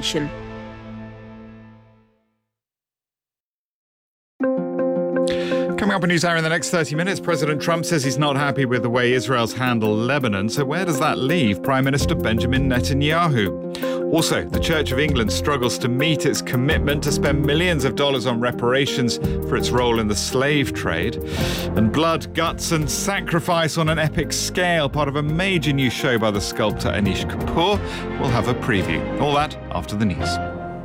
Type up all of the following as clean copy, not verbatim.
nation. Coming up on NewsHour in the next 30 minutes, President Trump says he's not happy with the way Israel's handled Lebanon. So where does that leave Prime Minister Benjamin Netanyahu? Also, the Church of England struggles to meet its commitment to spend millions of dollars on reparations for its role in the slave trade. And blood, guts and sacrifice on an epic scale, part of a major new show by the sculptor Anish Kapoor. We'll have a preview. All that after the news.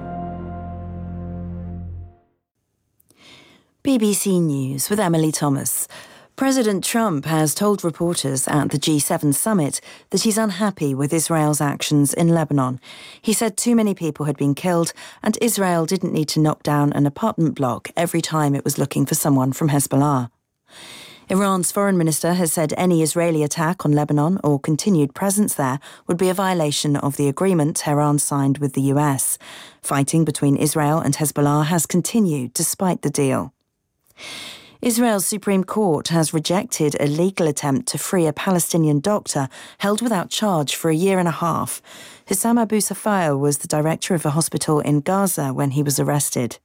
BBC News with Emily Thomas. President Trump has told reporters at the G7 summit that he's unhappy with Israel's actions in Lebanon. He said too many people had been killed and Israel didn't need to knock down an apartment block every time it was looking for someone from Hezbollah. Iran's foreign minister has said any Israeli attack on Lebanon or continued presence there would be a violation of the agreement Tehran signed with the US. Fighting between Israel and Hezbollah has continued despite the deal. Israel's Supreme Court has rejected a legal attempt to free a Palestinian doctor held without charge for a year and a half. Hussam Abu Safaya was the director of a hospital in Gaza when he was arrested.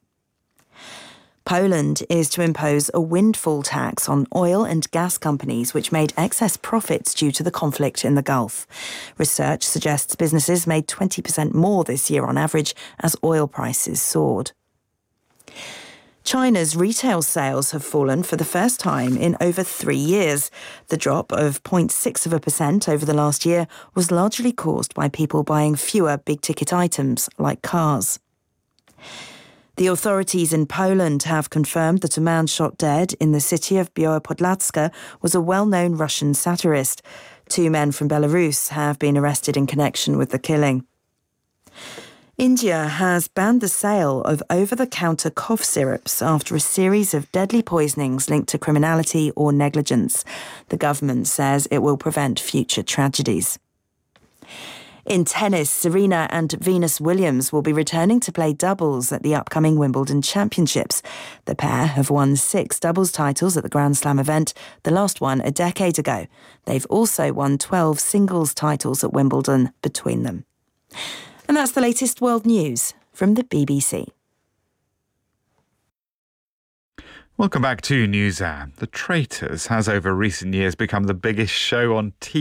Poland is to impose a windfall tax on oil and gas companies which made excess profits due to the conflict in the Gulf. Research suggests businesses made 20% more this year on average as oil prices soared. China's retail sales have fallen for the first time in over 3 years. The drop of 0.6% over the last year was largely caused by people buying fewer big-ticket items like cars. The authorities in Poland have confirmed that a man shot dead in the city of Białopodlaska was a well-known Russian satirist. 2 men from Belarus have been arrested in connection with the killing. India has banned the sale of over-the-counter cough syrups after a series of deadly poisonings linked to criminality or negligence. The government says it will prevent future tragedies. In tennis, Serena and Venus Williams will be returning to play doubles at the upcoming Wimbledon Championships. The pair have won 6 doubles titles at the Grand Slam event, the last one a decade ago. They've also won 12 singles titles at Wimbledon between them. And that's the latest world news from the BBC. Welcome back to NewsHour. The Traitors has over recent years become the biggest show on TV.